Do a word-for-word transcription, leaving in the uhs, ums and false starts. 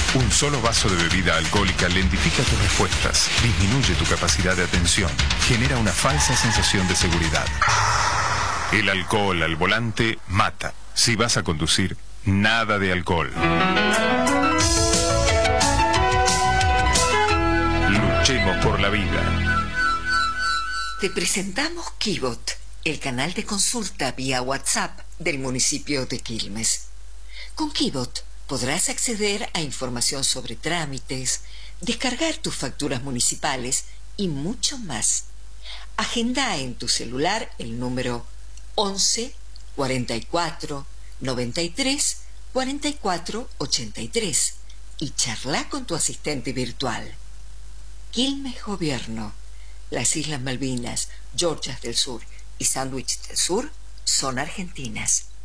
Un solo vaso de bebida alcohólica lentifica tus respuestas, disminuye tu capacidad de atención, genera una falsa sensación de seguridad. El alcohol al volante mata. Si vas a conducir, nada de alcohol. Luchemos por la vida. Te presentamos Kibot, el canal de consulta vía WhatsApp del municipio de Quilmes. Con Kibot podrás acceder a información sobre trámites, descargar tus facturas municipales y mucho más. Agenda en tu celular el número once, cuarenta y cuatro, noventa y tres, cuarenta y cuatro, ochenta y tres y charla con tu asistente virtual. Quilmes Gobierno. Las Islas Malvinas, Georgias del Sur y Sandwich del Sur son argentinas.